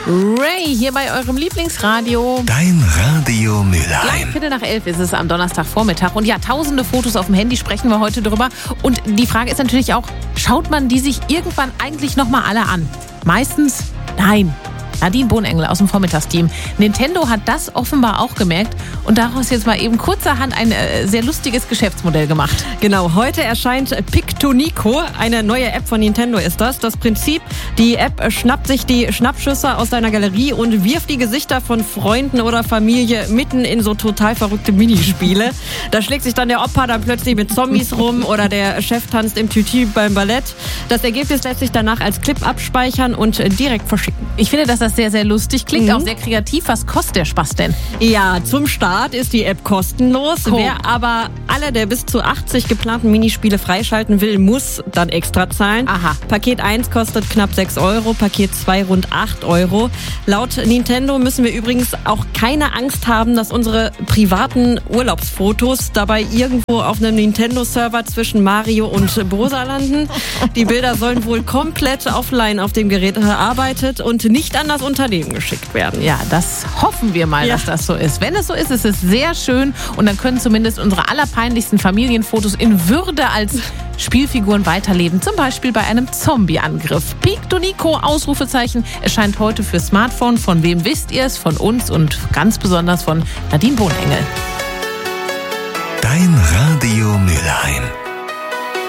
Ray hier bei eurem Lieblingsradio. Dein Radio Gleich Mülheim. 11:15 ist es am Donnerstagvormittag. Und ja, tausende Fotos auf dem Handy sprechen wir heute drüber. Und die Frage ist natürlich auch, schaut man die sich irgendwann eigentlich nochmal alle an? Meistens nein. Nadine Bohnengel aus dem Vormittagsteam. Nintendo hat das offenbar auch gemerkt und daraus jetzt mal eben kurzerhand ein sehr lustiges Geschäftsmodell gemacht. Genau, heute erscheint Pictonico, eine neue App von Nintendo ist das. Das Prinzip, die App schnappt sich die Schnappschüsse aus deiner Galerie und wirft die Gesichter von Freunden oder Familie mitten in so total verrückte Minispiele. Da schlägt sich dann der Opa dann plötzlich mit Zombies rum oder der Chef tanzt im Tütü beim Ballett. Das Ergebnis lässt sich danach als Clip abspeichern und direkt verschicken. Ich finde, dass das sehr, sehr lustig klingt, auch sehr kreativ. Was kostet der Spaß denn? Ja, zum Start ist die App kostenlos. Cool. Wer aber alle der bis zu 80 geplanten Minispiele freischalten will, muss dann extra zahlen. Aha. Paket 1 kostet knapp 6 Euro, Paket 2 rund 8 Euro. Laut Nintendo müssen wir übrigens auch keine Angst haben, dass unsere privaten Urlaubsfotos dabei irgendwo auf einem Nintendo-Server zwischen Mario und Bosa landen. Die Bilder sollen wohl komplett offline auf dem Gerät erarbeitet und nicht an das Unternehmen geschickt werden. Ja, das hoffen wir mal, dass das so ist. Wenn es so ist, ist es sehr schön und dann können zumindest unsere allerpeinlichsten Familienfotos in Würde als Spielfiguren weiterleben. Zum Beispiel bei einem Zombie-Angriff. Pictonico, Ausrufezeichen, erscheint heute für Smartphone. Von wem wisst ihr es? Von uns und ganz besonders von Nadine Bohnengel. Dein Radio Mülheim.